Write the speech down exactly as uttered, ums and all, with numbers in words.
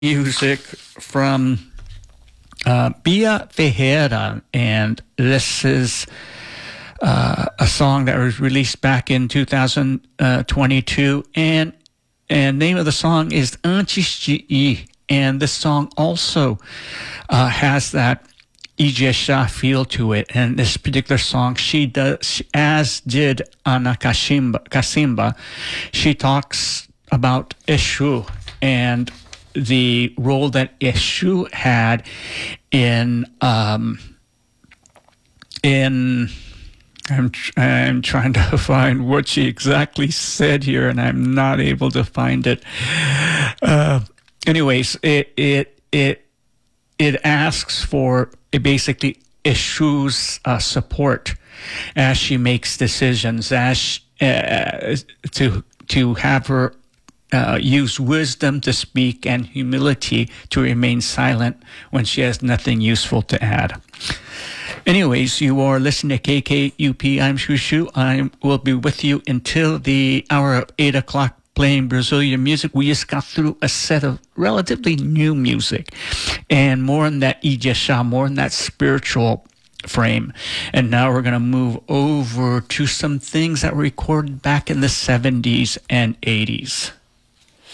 music from uh, Bia Ferreira, and this is uh, a song that was released back in two thousand twenty-two, and and name of the song is Antes de Ir, and this song also uh, has that Ijexá feel to it. And this particular song, she does, as did Ana Kashimba, Kasimba, she talks about Eshu and the role that Eshu had in um, in I'm I'm trying to find what she exactly said here, and I'm not able to find it. Uh, anyways, it it it it asks for basically Eshu's uh, support as she makes decisions, as uh, to to have her uh, use wisdom to speak and humility to remain silent when she has nothing useful to add. Anyways, you are listening to K K U P. I'm Shushu. I will be with you until the hour of eight o'clock, playing Brazilian music. We just got through a set of relatively new music, and more in that Ijexá, more in that spiritual frame. And now we're going to move over to some things that were recorded back in the seventies and eighties.